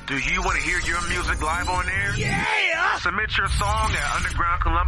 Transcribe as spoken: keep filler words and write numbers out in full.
Do you want to hear your music live on air? Yeah! Submit your song at underground columbia